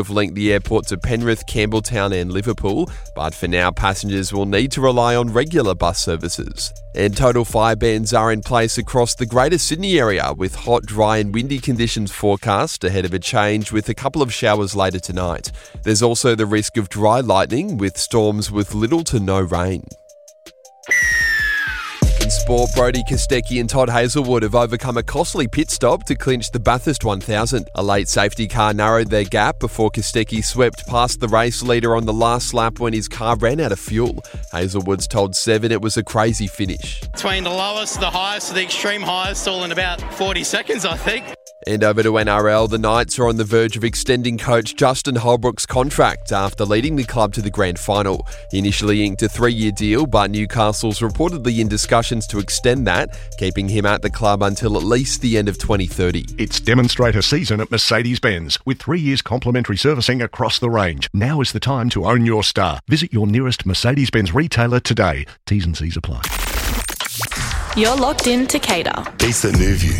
have linked the airport to Penrith, Campbelltown and Liverpool, but for now passengers will need to rely on regular bus services. And total fire bans are in place across the Greater Sydney area, with hot, dry and windy conditions forecast ahead of a change with a couple of showers later tonight. There's also the risk of dry lightning with storms with little to no rain. In sport, Brodie Kostecki and Todd Hazelwood have overcome a costly pit stop to clinch the Bathurst 1000. A late safety car narrowed their gap before Kostecki swept past the race leader on the last lap when his car ran out of fuel. Hazelwood's told Seven it was a crazy finish. Between the lowest, the highest, the extreme highest, all in about 40 seconds, I think. And over to NRL, the Knights are on the verge of extending coach Justin Holbrook's contract after leading the club to the grand final. He initially inked a 3-year deal, but Newcastle's reportedly in discussions to extend that, keeping him at the club until at least the end of 2030. It's demonstrator season at Mercedes-Benz, with 3 years complimentary servicing across the range. Now is the time to own your star. Visit your nearest Mercedes-Benz retailer today. T's and C's apply. You're locked in to Cater. It's the new view.